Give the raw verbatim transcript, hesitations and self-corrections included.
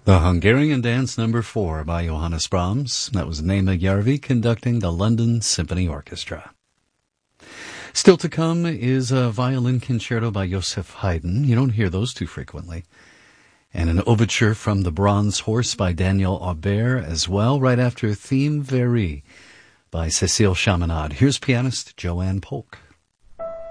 The Hungarian Dance Number Four by Johannes Brahms. That was Nema Järvi conducting the London Symphony Orchestra. Still to come is a violin concerto by Joseph Haydn. You don't hear those too frequently. And an overture from The Bronze Horse by Daniel Aubert as well, right after Theme Very by Cécile Chaminade. Here's pianist Joanne Polk.